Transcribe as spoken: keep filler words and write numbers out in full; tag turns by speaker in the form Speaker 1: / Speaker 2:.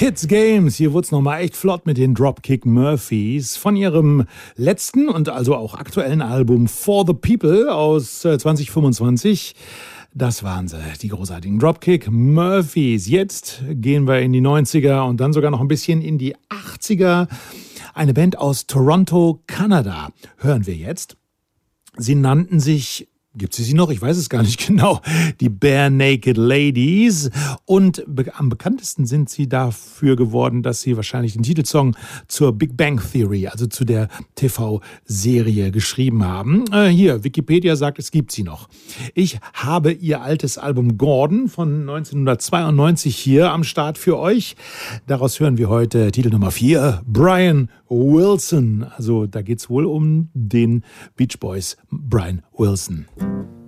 Speaker 1: Kids Games, hier wurde es nochmal echt flott mit den Dropkick Murphys von ihrem letzten und also auch aktuellen Album For the People aus äh, zwanzig fünfundzwanzig. Das waren sie, die großartigen Dropkick Murphys. Jetzt gehen wir in die neunziger und dann sogar noch ein bisschen in die achtziger. Eine Band aus Toronto, Kanada, hören wir jetzt. Sie nannten sich... Gibt es sie noch? Ich weiß es gar nicht genau. Die Bare Naked Ladies. Und be- am bekanntesten sind sie dafür geworden, dass sie wahrscheinlich den Titelsong zur Big Bang Theory, also zu der T V-Serie, geschrieben haben. Äh, hier, Wikipedia sagt, es gibt sie noch. Ich habe ihr altes Album Gordon von neunzehnhundertzweiundneunzig hier am Start für euch. Daraus hören wir heute Titel Nummer vier, Brian Wilson. Also da geht es wohl um den Beach Boys Brian Wilson.